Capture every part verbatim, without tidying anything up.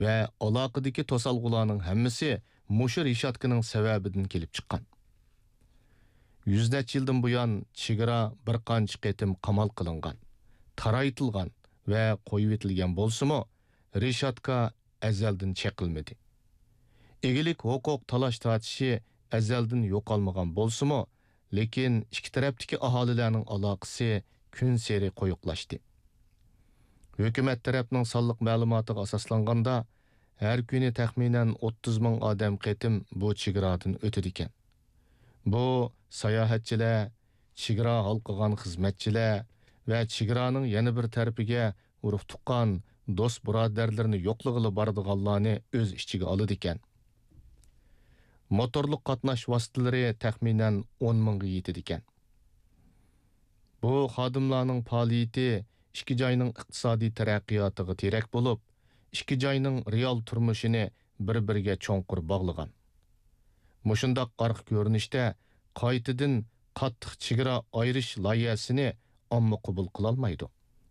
va aloqadagi to'salg'ularning hammasi mushu reshatkaning sababidan kelib chiqqan. yuz necha yildan buyon chegara bir qancha qatim qamal qilingan, taraytilgan va qo'yib etilgan bo'lsa-mu, reshatka azaldan chekilmadi. Egilik huquq talash tortishi azaldan yo'qolmagan bo'lsa-mu, lekin ikki tarafdagi aholilarning aloqasi kun sari qo'yiqlashdi. Hukumat tarafining sonliq ma'lumotiga asoslanganda, har kuni taxminan o'ttiz ming odam qatim bu chegaradan o'tadi ekan. Bu sayohatchilar, chegara halqigan xizmatchilar va chegaraning yana bir tarafiga urug' tuqqan do'st birodarlarni yo'qlig'ili boradiganlarni o'z ichiga oladi ekan. Motorliq qatnash vositalari taxminan o'n mingga yetadi ekan. Bu xodimlarning faoliyati ikki joyning iqtisodiy taraqqiyotiga terak bo'lib, ikki joyning real turmushini bir-biriga cho'nqur bog'lagan. Mushundaq qarq ko'rinishda qaytadan qattiq chegara ayirish loyihasini omma qabul qila olmaydi.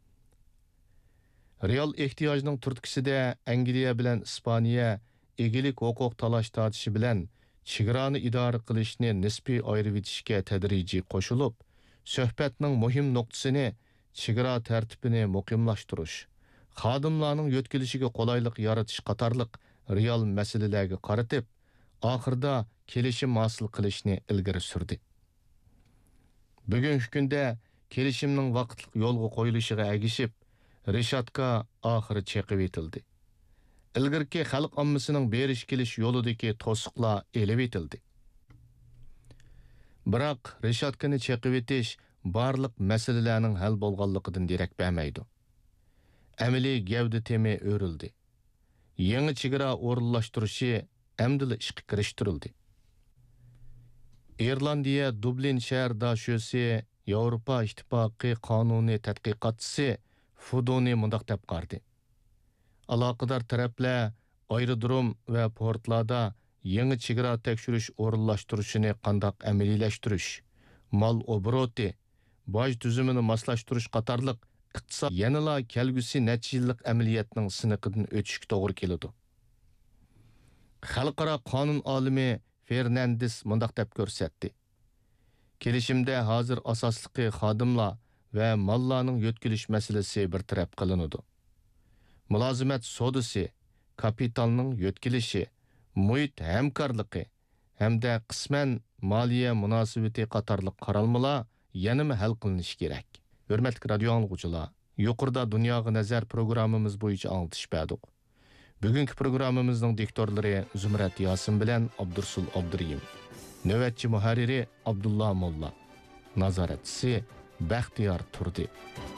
Real ehtiyojning turtkisida Angliya bilan Ispaniya egilik huquq talash tortishi bilan chegarani idora qilishni nisbiy ayirib etishga tadrijiy qo'shilib, suhbatning muhim nuqtasini chegara tartibini muqimlashtirish, xodimlarning yo'tkilishiga qulaylik yaratish qatorliq real masalalarga qaratib, oxirida kelishim hosil qilishni ilgari surdi. Bugungi kunda kelishimning vaqtliq yo'lga qo'yilishiga agishib, reshatka oxiri chekib etildi. Ilgirki xalq ommasining berish kelish yo'lidagi to'siqlar elib etildi. Biroq reshatkani chekib etish barliq masalalarning hal bo'lganligidan derak bermaydi. Amaliy gavda temi o'rildi. Yangi chegara o'rinlashtirishi amdili ishga kirishtirildi. Irlandiya Dublin shahar dashosi Yevropa ittifoqi qonuniy tadqiqotchisi Fudoni mundaq deb qardi. Aloqador taraflar aerodrom va portlarda yangi chegara tekshirish o'rinlashtirishini qandaq amaliylashtirish, mal obroti, boj tuzumini moslashtirish qatorliq iqtisod yanala kelgusi necha yillik amaliyotning siniqidan o'tishga to'g'ri keladi. Xalqaro qonun olimi Fernandes mundaq deb ko'rsatdi. Kelishimda hozir asosliqi xodimlar va mallarning yo'tkilish masalasi bir taraf qilinadi. Mulozimat sodasi, kapitalning yo'tkilishi, muhit hamkorligi hamda qisman moliya munosabati qatorliq qaralmalar yanama hal qilinishi kerak. Hurmatli radio anglovchilar, yuqorida dunyoga nazar programmamiz bo'yicha anglitish berdik. Bugungi programmamizning diktorlari Zumrat Yosin bilan Abdursul Abduriyim. Navbatchi muharriri Abdullah Molla. Nazoratchisi Baxtiyor Turdi.